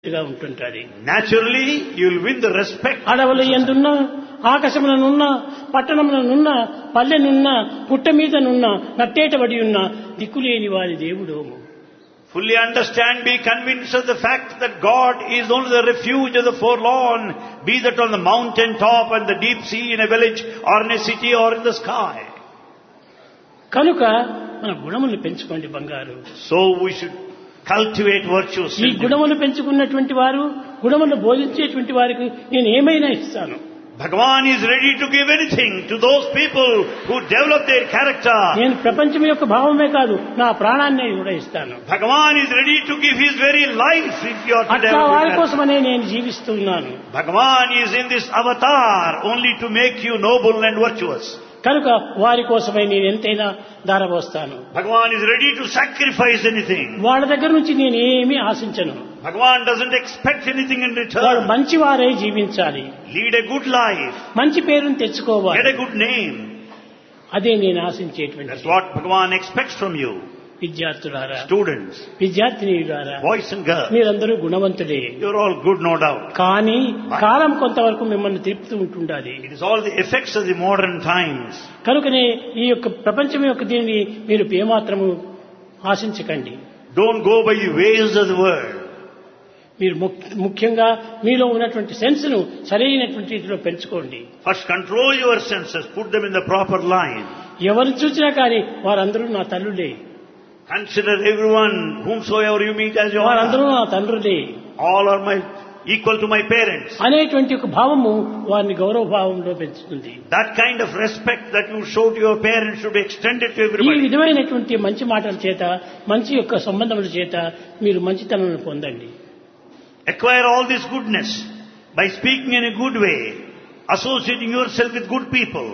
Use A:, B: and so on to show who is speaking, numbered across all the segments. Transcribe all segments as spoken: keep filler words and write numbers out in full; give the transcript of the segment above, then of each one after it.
A: ఉంటుంటది.
B: Naturally, you will win the respect.
A: అడవుల యందున్న ఆకాశములనున్న పట్టణములనున్న పల్లెనున్న పుట్ట మీదనున్న నట్టేటబడి ఉన్న దిక్కులేని వారి దేవుడోము.
B: Fully understand, be convinced of the fact that God is only the refuge of the forlorn, be that on the mountain top and the deep sea, in a village or in a city or in the sky.
A: కనుక మన గుణములు పెంచుకోండి బంగారు.
B: So we should cultivate virtues.
A: ఈ గుణములు పెంచుకున్నటువంటి వారు గుణములు బోధించేటువంటి వారికి నేను ఏమైనా ఇస్తాను.
B: Bhagavan is ready to give anything to those people who develop their character.
A: నేను ప్రపంచం యొక్క భావమే కాదు నా ప్రాణాన్ని కూడా ఇస్తాను.
B: Bhagavan is ready to give his very life if you are to
A: అట్లా
B: develop
A: వారి
B: your
A: కోసమనే నేను జీవిస్తున్నాను.
B: Bhagavan is in this avatar only to make you noble and virtuous.
A: కనుక వారి కోసమే నేను ఎంతైనా ధారపోస్తాను.
B: Bhagavan is ready to sacrifice anything.
A: వాళ్ళ దగ్గర నుంచి నేను ఏమీ ఆశించను.
B: Bhagavan doesn't expect anything in
A: వారు
B: return.
A: మంచి వారే జీవించాలి,
B: Lead a good life.
A: మంచి పేరును తెచ్చుకోవాలి.
B: Get a good name.
A: అదే నేను ఆశించేటువంటి
B: That's what Bhagavan expects from you.
A: విద్యార్థులారా,
B: Students,
A: విద్యార్థినిలారా,
B: boys and girls,
A: మీరందరూ గుణవంతులే.
B: you're all good, no doubt.
A: కానీ కాలం కొంతవరకు మిమ్మల్ని తిప్పుతూ ఉంటుండాలి.
B: It is all the effects of the modern times.
A: కనుకనే ఈ యొక్క ప్రపంచం యొక్క దీనిని మీరు ఏమాత్రము ఆశించకండి.
B: Don't go by the ways of the world.
A: మీరు ముఖ్య- ముఖ్యంగా మీలో ఉన్నటువంటి సెన్స్ ను సరైనటువంటి రీతిలో పెంచుకోండి.
B: First control your senses, put them in the proper line.
A: ఎవరిని చూసినా కానీ వారందరూ నా తల్లులే,
B: Consider everyone, whomsoever you meet as your
A: వారందరూ
B: own.
A: నా తండ్రులే
B: All are my equal to my parents.
A: అనేటువంటి ఒక భావము వారిని గౌరవ భావంలో పెంచుతుంది.
B: That kind of respect that you show to your parents should be extended to
A: ఈ
B: everybody.
A: విధమైనటువంటి మంచి మాటల చేత, మంచి యొక్క సంబంధముల చేత మీరు మంచితనాన్ని పొందండి.
B: Acquire all this goodness by speaking in a good way, associating yourself with good people.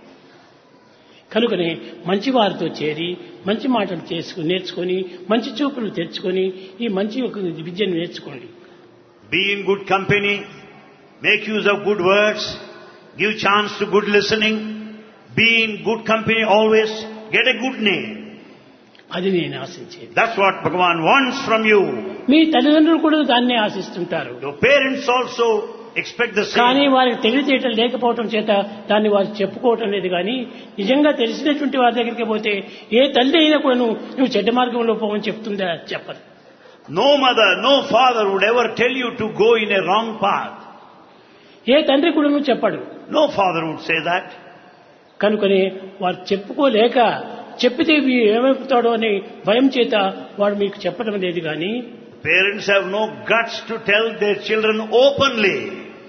A: కనుకనే మంచి వారితో చేరి మంచి మాటలు చేసుకుని నేర్చుకొని మంచి చూపులు తెచ్చుకొని ఈ మంచి యొక్క విద్యను నేర్చుకోండి.
B: Be in good company, make use of good words, give chance to good listening, be in good company always, get a good name.
A: అది నేను ఆశించేది.
B: That's what Bhagavan wants from you.
A: మీ తల్లిదండ్రులు కూడా దాన్నే ఆశిస్తుంటారు.
B: Your parents also expect the
A: కానీ
B: same.
A: వారికి తెలివితేటలు లేకపోవటం చేత దాన్ని వారు చెప్పుకోవటం లేదు. కానీ నిజంగా తెలిసినటువంటి వారి దగ్గరికి పోతే ఏ తల్లి అయినా కూడా నువ్వు నువ్వు చెడ్డ మార్గంలో పోవని చెప్తుందా? చెప్పదు.
B: No mother, no father would ever tell you to go in a wrong path.
A: ఏ తండ్రి కూడా నువ్వు చెప్పడు.
B: No father would say that.
A: కనుకనే వారు చెప్పుకోలేక చెప్పితే వీ- ఏమైపోతాడో అనే భయం చేత వాడు మీకు చెప్పడం లేదు. కానీ
B: Parents have no guts to tell their children openly.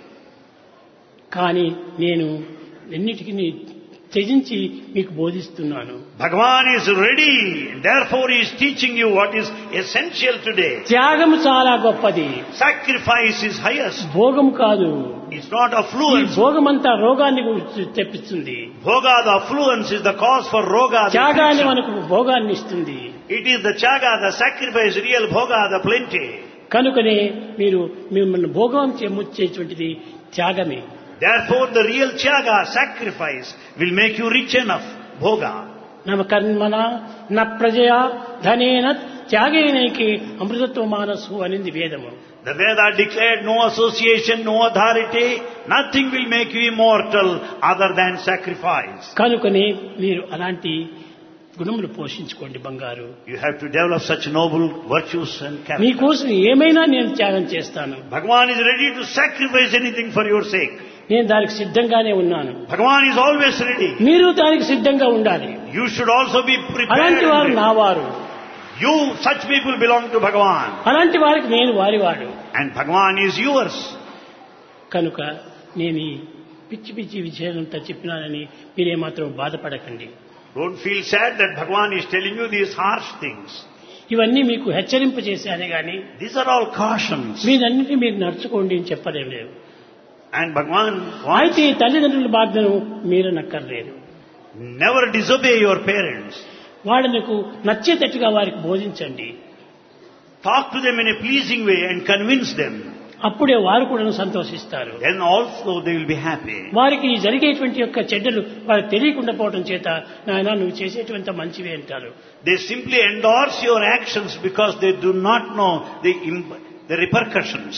A: కానీ నేను ఎన్నిటికీ త్యజించి మీకు బోధిస్తున్నాను.
B: Bhagavan is ready, therefore he is teaching you what is essential today.
A: త్యాగం చాలా గొప్పది,
B: Sacrifice is highest.
A: భోగం కాదు.
B: It's not
A: ఈ
B: affluence.
A: భోగమంతా రోగాన్ని గు- తెప్పిస్తుంది.
B: Bhoga, the affluence is the cause for roga. the
A: త్యాగాన్ని
B: affliction.
A: మనకు భోగాన్ని ఇస్తుంది.
B: It is the chaga, the sacrifice, real bhoga, the plenty.
A: కనుకనే మీరు మిమ్మల్ని భోగం చేసేటువంటిది త్యాగమే.
B: Therefore the real chaga, sacrifice, will make you rich enough. Bhoga.
A: నమ కర్మణ న ప్రజయా ధనేన త్యాగేనైకి అమృతత్వ మానసు అనింది వేదము.
B: The Veda declared no association, no authority, nothing will make you immortal other than sacrifice.
A: కనుకనే మీరు అలాంటి గుణములు పోషించుకోండి బంగారు.
B: You have to develop such noble virtues and character.
A: మీకోసం ఏమైనా నేను త్యాగం చేస్తాను.
B: Bhagavan is ready to sacrifice anything for your sake.
A: నేను దానికి సిద్ధంగానే ఉన్నాను.
B: Bhagavan is always ready.
A: మీరు దానికి సిద్ధంగా ఉండాలి.
B: You should also be
A: అలాంటి వారు
B: prepared.
A: నా వారు,
B: You, such people belong to Bhagavan.
A: అలాంటి వారికి నేను వారివాడు.
B: And Bhagavan is yours.
A: కనుక నేను ఈ పిచ్చి పిచ్చి విషయాలంతా చెప్పినానని మీరేమాత్రం బాధపడకండి.
B: Don't feel sad that Bhagavan is telling you these harsh things.
A: ఇవన్నీ మీకు హెచ్చరింపు చేశానే గాని
B: These are all cautions.
A: మీరన్నిటి మీరు నడుచుకోండి అని చెప్పలేం లేదు.
B: And Bhagavan
A: అయితే
B: wants
A: ఈ తల్లిదండ్రుల బాధ్యను మీరు నక్కర్లేదు.
B: never disobey your parents.
A: వాళ్ళకు నచ్చేటట్టుగా వారికి బోధించండి.
B: Talk to them in a pleasing way and convince them.
A: అప్పుడే వారు కూడా సంతోషిస్తారు.
B: Then also they will be happy.
A: వారికి ఈ జరిగేటువంటి యొక్క చెడ్డలు వారికి తెలియకుండా పోవడం చేత నాయన నువ్వు చేసేటువంటి మంచివే అంటారు.
B: They simply endorse your actions because they do not know the, imp- the repercussions.